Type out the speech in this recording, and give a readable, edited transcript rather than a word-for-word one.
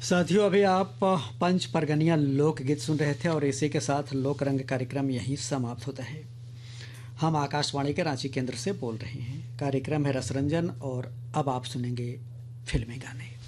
साथियों, अभी आप पंच परगनिया लोकगीत सुन रहे थे और इसी के साथ लोक रंग कार्यक्रम यहीं समाप्त होता है। हम आकाशवाणी के रांची केंद्र से बोल रहे हैं। कार्यक्रम है रसरंजन और अब आप सुनेंगे फिल्मी गाने।